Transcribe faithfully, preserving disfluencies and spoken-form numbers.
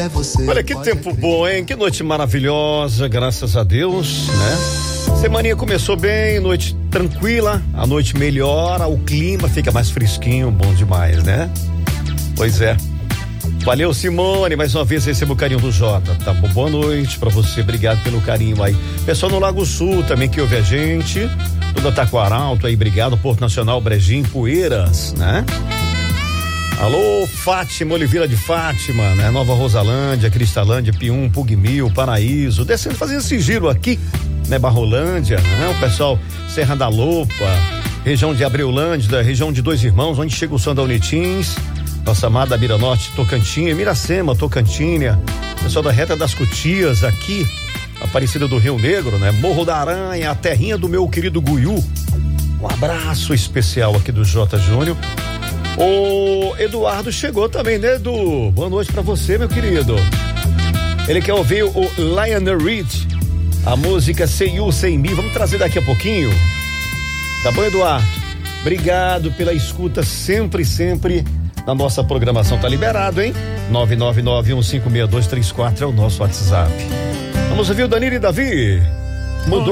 até você. Olha que tempo acreditar. Bom, hein? Que noite maravilhosa, graças a Deus, né? Semaninha começou bem, noite tranquila, a noite melhora, o clima fica mais fresquinho, bom demais, né? Pois é. Valeu, Simone, mais uma vez recebo o carinho do Jota, tá bom? Boa noite pra você, obrigado pelo carinho aí. Pessoal no Lago Sul também que ouve a gente, toda Taquaralto aí, obrigado, Porto Nacional, Brejinho, Poeiras, né? Alô, Fátima, Oliveira de Fátima, né? Nova Rosalândia, Cristalândia, Pium, Pugmil, Paraíso, descendo, fazendo esse giro aqui, né? Barrolândia, né? O pessoal Serra da Lopa, região de Abreulândia, região de Dois Irmãos, onde chega o som da Unitins, nossa amada Mira Norte, Tocantinha, Miracema, Tocantinha, pessoal da Reta das Cutias aqui, Aparecida do Rio Negro, né? Morro da Aranha, a terrinha do meu querido Guiú. Um abraço especial aqui do J. Júnior. O Eduardo chegou também, né, Edu? Boa noite pra você, meu querido. Ele quer ouvir o Lionel Rich, a música Say You, Say Me. Vamos trazer daqui a pouquinho. Tá bom, Eduardo? Obrigado pela escuta sempre, sempre na nossa programação. Tá liberado, hein? nove nove nove um cinco seis dois três quatro é o nosso WhatsApp. Vamos ouvir o Danilo e Davi. Mudou.